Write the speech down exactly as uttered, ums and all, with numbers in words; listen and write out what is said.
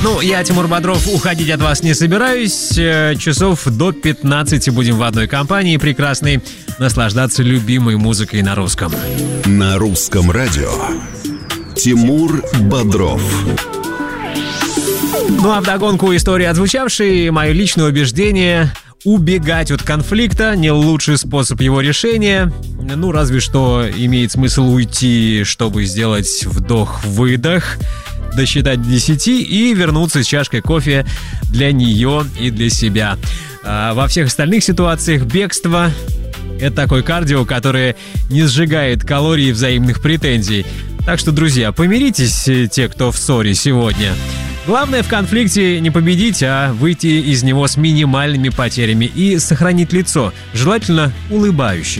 Ну, я, Тимур Бодров, уходить от вас не собираюсь. Часов до пятнадцати будем в одной компании прекрасной наслаждаться любимой музыкой на русском. На русском радио Тимур Бодров. Ну а вдогонку истории отзвучавшей, мое личное убеждение: убегать от конфликта не лучший способ его решения. Ну, разве что имеет смысл уйти, чтобы сделать вдох-выдох, досчитать до десяти и вернуться с чашкой кофе для нее и для себя. А во всех остальных ситуациях бегство — это такое кардио, которое не сжигает калорий взаимных претензий. Так что, друзья, помиритесь, те, кто в ссоре сегодня. Главное в конфликте не победить, а выйти из него с минимальными потерями и сохранить лицо, желательно улыбающееся.